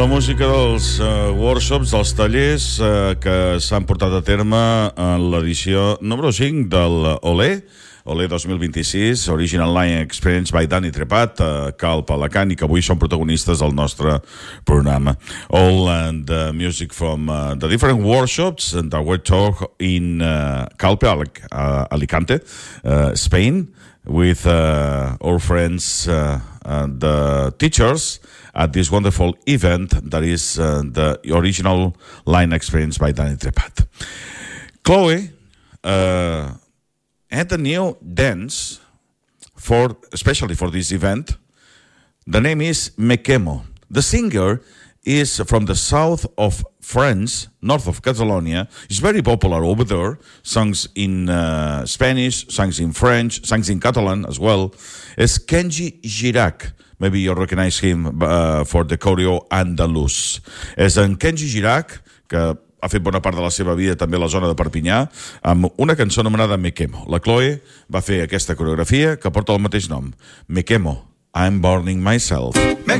La música dels workshops, dels tallers que s'han portat a terme en l'edició número 5 del Olé 2026, Original Line Experience by Dani Trepat, Cal Palacant, i que avui són protagonistes del nostre programa. All the music from the different workshops that were taught in Calpe, Alicante, Spain, with our friends, the teachers, at this wonderful event that is the Original Line Experience by Dani Trepat. Chloe had a new dance, especially for this event. The name is Mequemo. The singer is from the south of France, north of Catalonia. It's very popular over there. Songs in Spanish, songs in French, songs in Catalan as well. It's Kenji Girac. Maybe you recognize him for the choreo Andalús. És en Kenji Girac, que ha fet bona part de la seva vida també a la zona de Perpinyà, amb una cançó anomenada Mequemo. La Chloe va fer aquesta coreografia que porta el mateix nom. Mequemo, I'm Burning Myself.